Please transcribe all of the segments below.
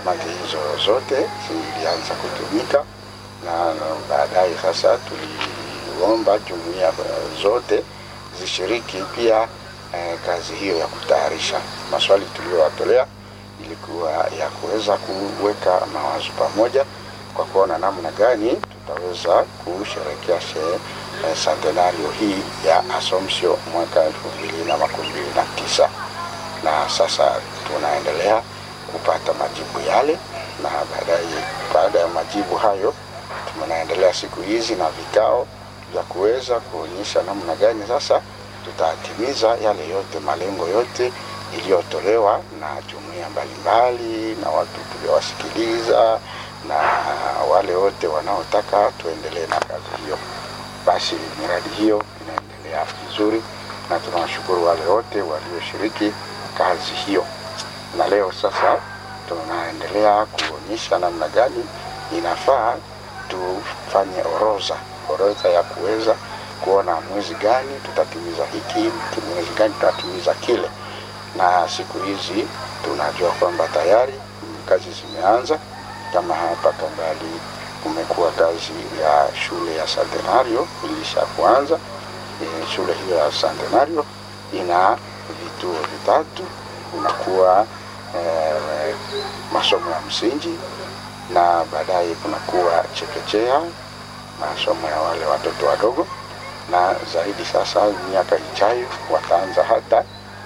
Hizo zote zilianza kutumika na baadaye sasa tuliomba jumuiya zote zishiriki pia kazi hiyo ya kutayarisha. Maswali tuliyowatolea ilikuwa ya kuweza kuweka mawazo pamoja kwa kuona namna gani tutaweza kusherehekea centenario hii ya Assumption mwaka 2029. Na sasa tunaendelea kupata majibu yale, na baada ya majibu hayo tunaendelea siku hizi na vikao vya kuweza kuonyesha namna gani sasa tutatimiza yale yote, malengo yote iliyotolewa na jumuiya mbalimbali na watu tuliowasikiliza na wale wote wanaotaka tuendelee na kazi hiyo. Basi miradi hiyo inaendelea vizuri na tunawashukuru wale wote walioshiriki kazi hiyo. Na leo sasa tunaendelea kuonyesha namna gani inafaa tufanye orodha ya kuweza kuona mwezi gani tutatimiza hiki, mwezi gani tutatimiza kile. Na siku hizi tunajua kwamba tayari kazi zimeanza. Kama hapa Kambali kumekuwa kazi ya shule ya Centenario ilisha kuanza. Shule hiyo ya Centenario ina vituo vitatu. Kunakuwa masomo ya msingi na baadaye kunakuwa chekechea, masomo ya wale watoto wadogo, na zaidi sasa miaka ijayo wataanza hata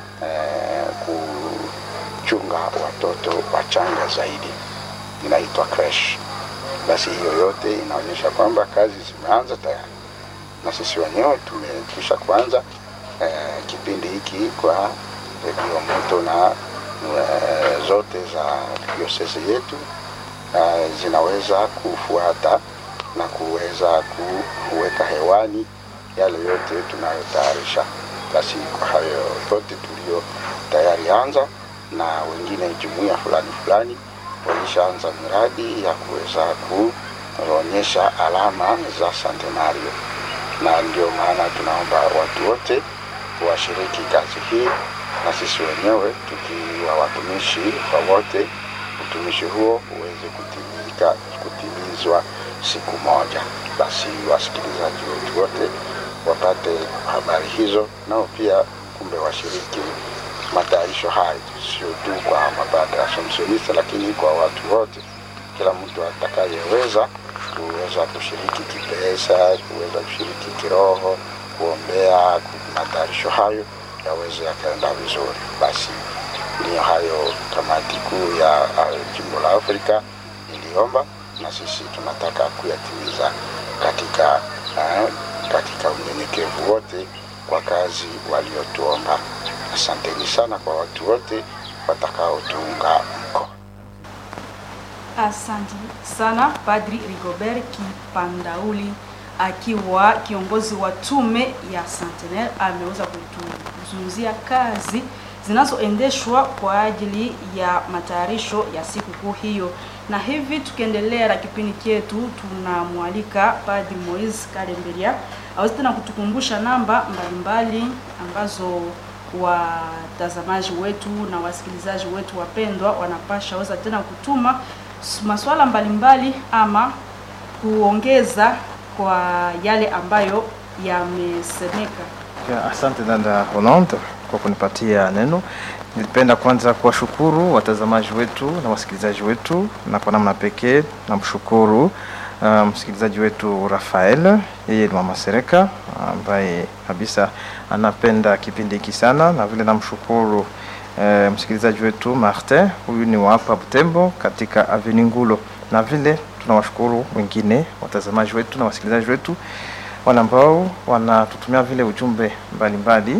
kuchunga watoto wachanga zaidi, inaitwa creche. Basi hiyo yote inaonyesha kwamba kazi zimeanza tayari, na sisi wenyewe tumekwisha kuanza kipindi hiki kwa redio moto na zote za diocese yetu zinaweza kufuata na kuweza kuweka hewani yale yote tunayotayarisha. Basi kwa hayo yote tulio tayari anza, na wengine jumuiya fulani walishaanza miradi ya kuweza kuonyesha alama za centenario, na ndio maana tunaomba watu wote washiriki kazi hii, na sisi wenyewe tukiwa watumishi kwa wote, utumishi huo uweze kutimizwa siku moja. Basi wasikilizaji wetu wote wapate habari hizo, nao pia kumbe washiriki matayarisho hayo, sio tu kwa mapadre Assumptionista, lakini kwa watu wote, kila mtu atakayeweza kuweza kushiriki kipesa, kuweza kushiriki kiroho, kuombea matayarisho hayo yaweze yakaenda vizuri. Basi ndio hayo kamati kuu ya jimbo la Afrika iliomba, na sisi tunataka kuyatimiza katika unyenyekevu wote kwa kazi waliotuomba. Asanteni sana kwa watu wote watakaotuunga mkono. Asante sana Padri Rigobert Kipandauli, akiwa kiongozi wa tume ya Centenaire, ameweza kutuzungumzia kazi zinazoendeshwa kwa ajili ya matayarisho ya sikukuu hiyo. Na hivi tukiendelea na kipindi chetu, tunamwalika Padri Moise Kalemberia aweze tena kutukumbusha namba mbalimbali ambazo watazamaji wetu na wasikilizaji wetu wapendwa wanapasha weza tena kutuma masuala mbalimbali ama kuongeza kwa yale ambayo yamesemeka. Asante dada Hollande kwa kunipatia neno. Nilipenda kwanza kuwashukuru watazamaji wetu na wasikilizaji wetu, na kwa namna pekee namshukuru msikilizaji wetu Rafael, yeye ni mama Sereka ambaye kabisa anapenda kipindi hiki sana, na vile namshukuru msikilizaji wetu Martin, huyu ni wa hapa Butembo katika Avenue Ngulo, na vile tunawashukuru wengine watazamaji wetu na wasikilizaji wetu wale ambao wanatutumia vile ujumbe mbalimbali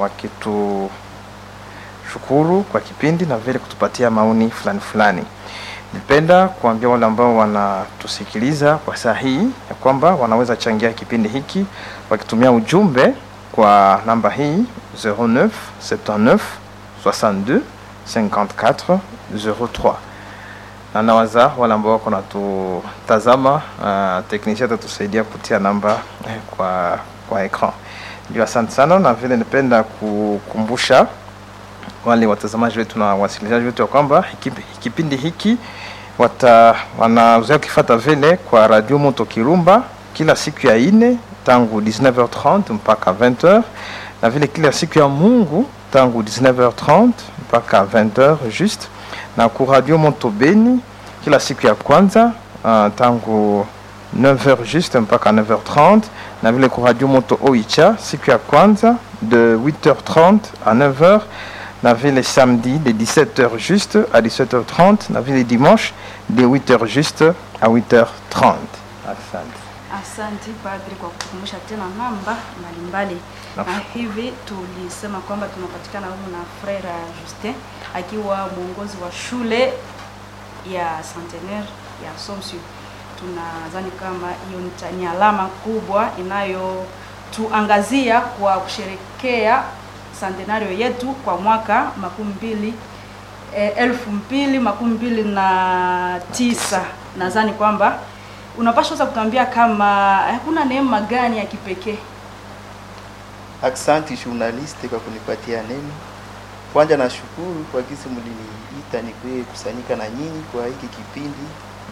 wakitushukuru kwa kipindi na vile kutupatia maoni fulani. Nipenda kuambia wale ambao wanatusikiliza kwa saa hii ya kwamba wanaweza changia kipindi hiki wakitumia ujumbe kwa namba hii 09 79 62 54 03. Na nawaza wale ambao wako natutazama, teknisha atatusaidia kutia namba kwa ekran. Ndio, asante sana. Na vile nipenda kukumbusha wale watazamaji wetu na wasikilizaji wetu kwamba kipindi hiki wanazoea kufuata vile kwa Radio Moto Kirumba kila siku ya 4 tangu 19h30 mpaka 20h, na vile kila siku ya Mungu tangu 19h30 mpaka 20h juste, na kwa Radio Moto Beni kila siku ya kwanza tangu 9h juste mpaka 9h30, na vile kwa Radio Moto Oicha siku ya kwanza de 8h30 à 9h, na vile samedi de 17h juste à 17h30, na vile dimanche de 8h juste à 8h30. Asante Padri kwa kukumbusha tena namba mbalimbali. Na hivi tulisema kwamba tunapatikana huko na Frère Justin akiwa mwongozi wa shule ya Centenaire ya Assumption. Tunadhani kama hiyo ni alama kubwa inayotuangazia kwa kusherekea centenario yetu kwa mwaka 2029. Nadhani kwamba unapaswa kutuambia kama hakuna neema gani ya kipekee. Asante journaliste kwa kunipatia neno. Kwanza nashukuru kwa kisi mliniita nikuye kusanyika na nyinyi kwa hiki kipindi.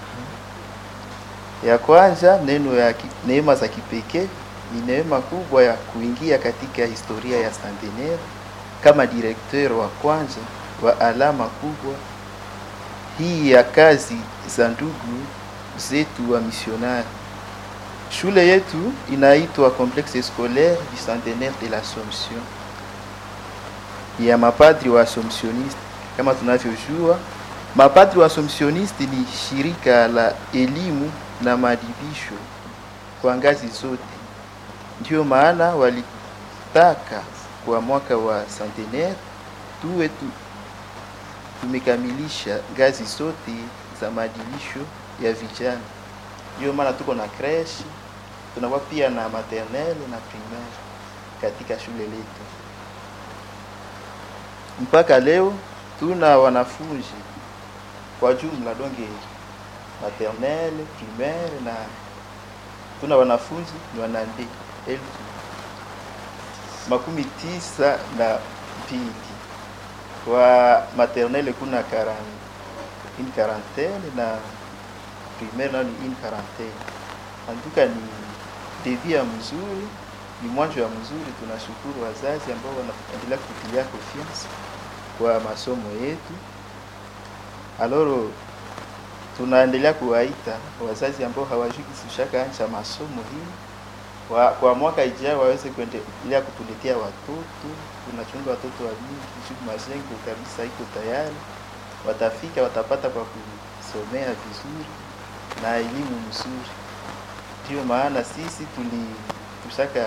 Ya kwanza neno ya neema za kipekee ni neema kubwa ya kuingia katika historia ya Centenaire kama directeur wa kwanza wa alama kubwa hii ya kazi za ndugu zetu wa missionnaire. Shule yetu inaitwa Complexe Scolaire du Centenaire de l'Assomption ya mapadri wa Assumptioniste. Kama tunavyojua, mapadri wa Assumptioniste ni shirika la elimu na maadibisho kwa ngazi zote. Ndio maana walitaka kwa mwaka wa Centenaire tuwe tumekamilisha ngazi zote za maadibisho ya vijana. Ndio maana tuko na creche, tunakuwa pia na maternelle na primaire katika shule letu. Mpaka leo tuna wanafunzi kwa jumla donge maternelle, primaire na tuna wanafunzi ni 1,992. Kwa maternelle kuna 40 na primaire na ni 40. Antuka ni devia mzuri, ni mwanzo wa mzuri. Tunashukuru wazazi ambao wanaendelea kutilia confiance kwa masomo yetu. Aloro tunaendelea kuwaita wazazi ambao hawajui kushaka anza masomo hii kwa mwaka ijao waweze kuendelea kutuletea watoto. Tunachunga watoto wa mingi siku majengo kabisa iko tayari, watafika watapata kwa kusomea vizuri na elimu nzuri. Ndio maana sisi tushaka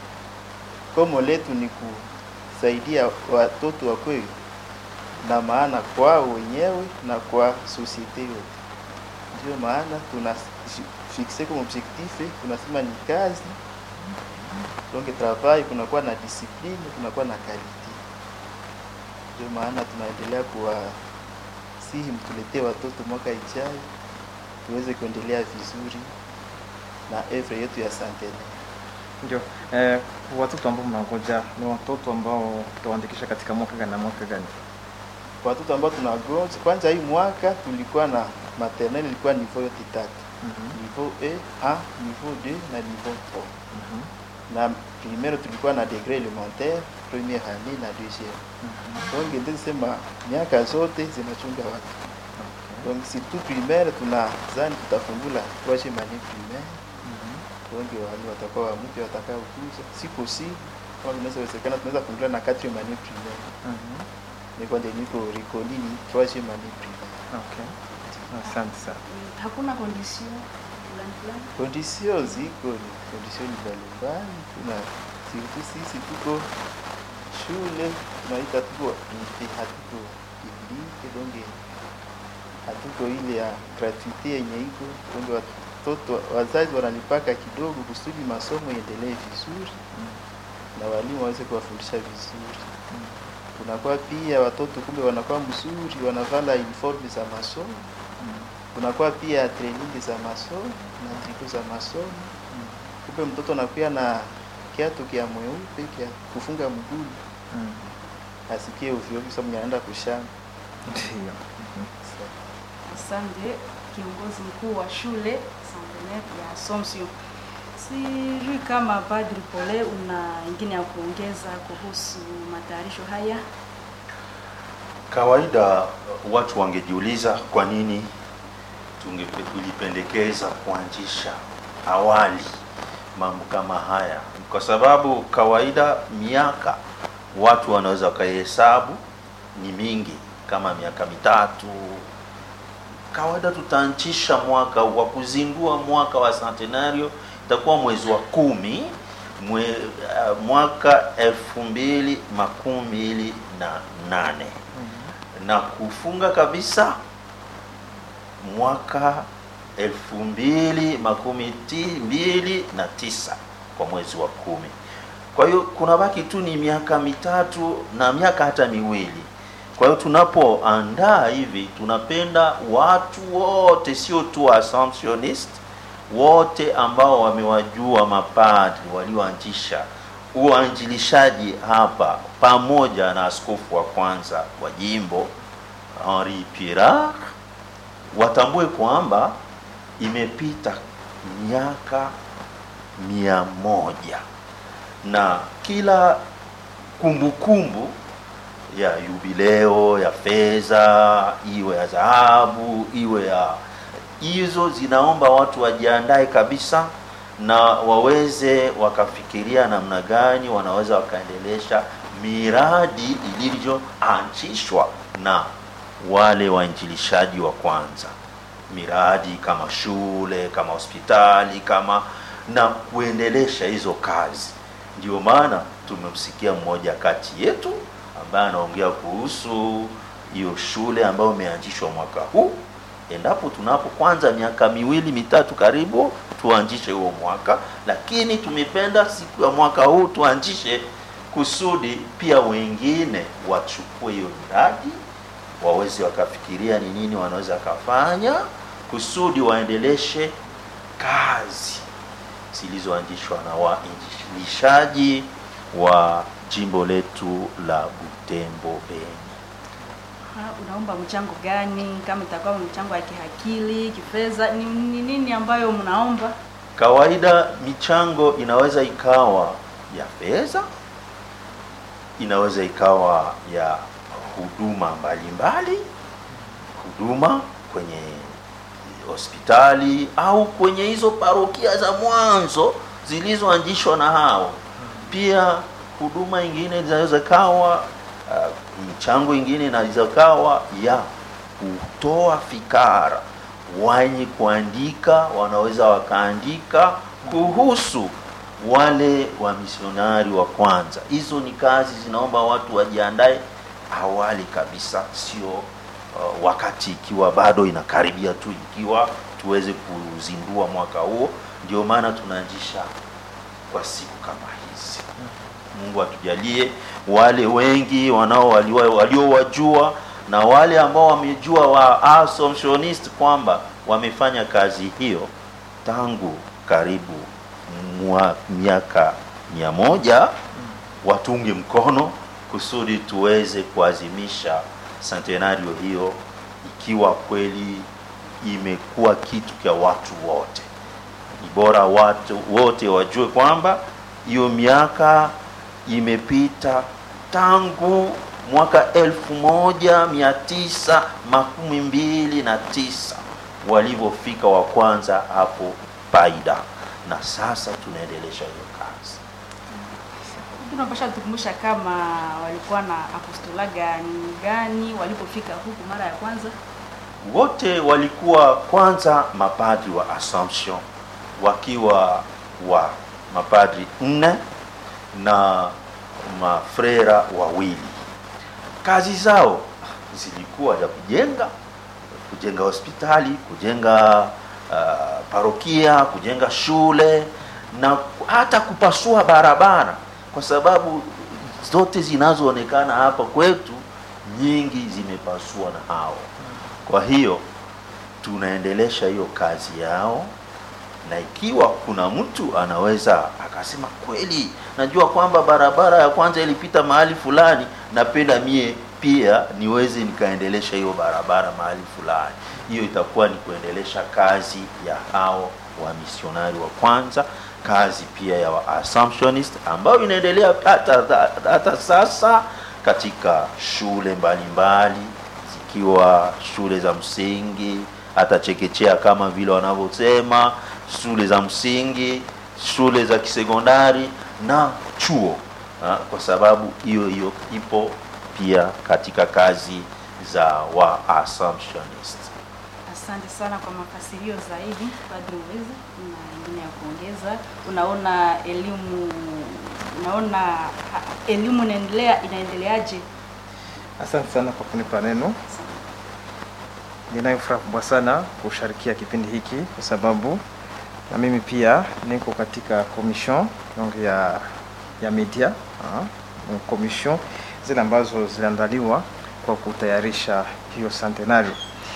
komo letu ni kusaidia watoto wakwe na maana kwao wenyewe na kwa societe yote. Ndio maana tunafixe comme objectif, tunasema ni kazi. Donc travail, kunakuwa na discipline, kunakuwa na quality. Ndio maana tunaendelea kuwasihi mtuletee watoto mwaka ijayo tuweze kuendelea vizuri na evre yetu ya Centenaire. Ndio watoto ambao mnangoja ni watoto ambao tutaandikisha katika mwaka gani na mwaka gani? Watoto ambao tunagonja kwanza hii mwaka tulikuwa na maternelle ilikuwa niveau yote 3. Niveau A, niveau 2 na niveau 3. Na primaire tulikuwa na degré élémentaire, première année na deuxième. Donc ndio sema miaka zote zinachunga watu. Donc surtout primaire tunazani tutafungula troisième année primaire. Donc wale watakuwa mpya watakao kuja. Si possible kama inawezekana tunaweza kufungula na 4e année primaire. Ni kwa ndio niko reconnu 3e année primaire. Okay. Asante sana. Hakuna condition plan. Condition ziko ni condition mbalimbali. Tuna sisi tuko shule tunaita tuko hatuko public, donc hatuko ile ya gratuité yenye iko. Donc watoto wazazi wanalipaka kidogo kusudi masomo yaendelee vizuri na walimu waweze kuwafundisha vizuri. Kunakuwa pia watoto kumbe wanakuwa mzuri, wanavala uniform za masomo. Kunakuwa pia training za masomo na triko za masomo. Kumbe mtoto anakuwa na kiatu kia mweupe kia kufunga mguu. asikie ovyo ovyo sababu anaenda kushamba. Ndio. Asante kiongozi mkuu wa shule Centenaire ya Assumption. Sijui kama Padri Pole una ingine ya kuongeza kuhusu matayarisho haya? Kawaida watu wangejiuliza kwa nini tulipendekeza kuanzisha awali mambo kama haya. Kwa sababu kawaida miaka watu wanaweza kuhesabu ni mingi, kama miaka 3. Kawaida tutaanzisha mwaka wa kuzindua mwaka wa centenario itakuwa mwezi wa 10 mwaka 2028 na kufunga kabisa mwaka 2029 kwa mwezi wa 10. Kwa hiyo kuna baki tu ni miaka 3 na miaka hata 2. Kwa hiyo tunapoandaa hivi tunapenda watu wote, sio tu Assumptionist, wote ambao wamewajua mapadri walioanzisha uanjilishaji hapa pamoja na askofu wa kwanza wa jimbo Henri Pirard, watambue kwamba imepita miaka 100 na kila kumbukumbu ya jubileo ya fedha, iwe ya dhahabu, iwe ya hizo, zinaomba watu wajiandae kabisa na waweze wakafikiria namna gani wanaweza wakaendelesha miradi iliyoanzishwa na wale wainjilishaji wa kwanza, miradi kama shule, kama hospitali, kama na kuendelesha hizo kazi. Ndio maana tumemsikia mmoja kati yetu ambaye anaongea kuhusu hiyo shule ambayo imeanzishwa mwaka huu. Endapo tunapo kwanza miaka 2-3 karibu tuanzishe huo mwaka, lakini tumependa siku ya mwaka huu tuanzishe kusudi pia wengine wachukue hiyo miradi, waweze wakafikiria ni nini wanaweza kufanya kusudi waendeleshe kazi zilizoanzishwa na wainjilishaji wa jimbo letu la Butembo Beni. Unaomba mchango gani? Kama itakuwa mchango ya kihakili, kifedha, ni nini ambayo mnaomba? Kawaida michango inaweza ikawa ya fedha, inaweza ikawa ya huduma mbalimbali, huduma kwenye hospitali au kwenye hizo parokia za mwanzo zilizoanzishwa na hao. Pia huduma nyingine zinaweza kawa mchango mwingine inaweza kawa ya kutoa fikara. Wenye kuandika wanaweza wakaandika kuhusu wale wa misionari wa kwanza. Hizo ni kazi zinaomba watu wajiandae awali kabisa, sio wakati ikiwa bado inakaribia tu, ikiwa tuweze kuzindua mwaka huo. Ndio maana tunaanzisha kwa siku kama hizi. Mungu atujalie wale wengi waliowajua na wale ambao wamejua wa Assumptionist kwamba wamefanya kazi hiyo tangu karibu miaka 100, watunge mkono kusudi tuweze kuazimisha centenario hiyo, ikiwa kweli imekuwa kitu cha watu wote. Ni bora watu wote wajue kwamba hiyo miaka imepita tangu mwaka 1929 walivyofika wa kwanza hapo Paida, na sasa tunaendelesha hiyo kazi. Tunapasha tukumbusha kama walikuwa na apostola gani walipofika huku mara ya kwanza? Wote walikuwa kwanza mapadri wa Assumption, wakiwa wa mapadri 4 na mafrera 2. Kazi zao zilikuwa ya kujenga hospitali, kujenga parokia, kujenga shule na hata kupasua barabara, kwa sababu zote zinazoonekana hapa kwetu nyingi zimepasua na hao. Kwa hiyo tunaendelesha hiyo kazi yao Na ikiwa kuna mtu anaweza akasema kweli, najua kwamba barabara ya kwanza ilipita mahali fulani, napenda mie pia niweze nikaendelesha hiyo barabara mahali fulani, hiyo itakuwa ni kuendelesha kazi ya hao wa misionari wa kwanza, kazi pia ya wa Assumptionist ambayo inaendelea hata sasa katika shule mbalimbali, zikiwa shule za msingi, hata chekechea kama vile wanavyosema, shule za msingi, shule za kisekondari na chuo, kwa sababu hiyo ipo pia katika kazi za wa Assumptionist. Asante sana kwa mafasirio zaidi Padri Uweza, na ingine ya kuongeza. Unaona elimu inaendeleaje? Asante sana kwa kunipa neno. Ninayo furaha kubwa sana kushirikia kipindi hiki kwa sababu na mimi pia niko katika commission ya media, commission zile ambazo ziliandaliwa kwa kutayarisha hiyo centenario.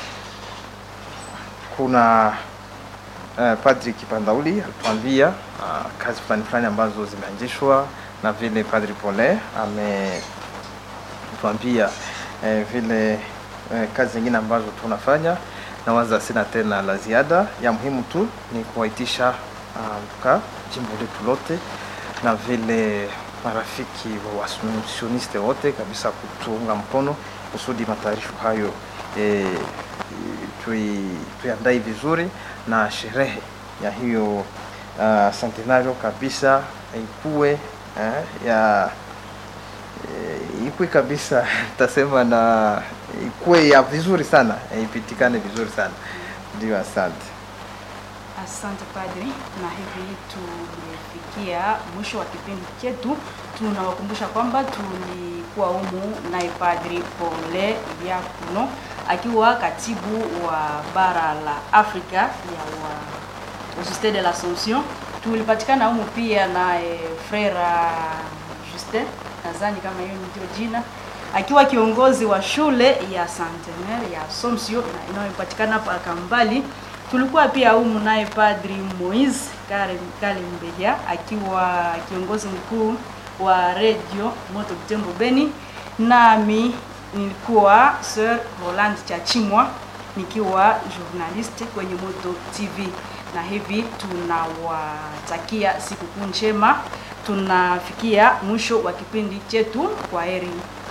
Kuna Padri Kipandauli alituambia kazi fulani ambazo zimeanzishwa, na vile Padri Pole ametuambia vile kazi zingine ambazo tunafanya, na waza sina tena la ziada. Ya muhimu tu ni kuwaitisha jimbo letu lote na vile marafiki wa Assumptioniste wote kabisa kutuunga mkono kusudi matayarisho hayo tuiandae vizuri, na sherehe ya hiyo centenario kabisa ikuwe kabisa tasema, na ikuwe ya vizuri sana, ipitikane vizuri sana. Ndio, asante. Asante Padri, na hivi tumefikia mwisho wa kipindi chetu. Tunawakumbusha kwamba tulikuwa humu naye Padri Pole Diakono akiwa katibu wa bara la Afrika ya wa Societe de l'Assomption. Tulipatikana humu pia na Frère Justin, nadhani kama hiyo ndio jina, akiwa kiongozi wa shule ya Centenaire ya Assomption inayopatikana hapa Kambali. Tulikuwa pia humu naye Padri Moise Kalembeja akiwa kiongozi mkuu wa Radio Moto Butembo Beni, nami nilikuwa Sir Roland Chachimwa nikiwa journalist kwenye Moto TV. Na hivi tunawatakia siku njema. Tunafikia mwisho wa kipindi chetu. Kwaheri.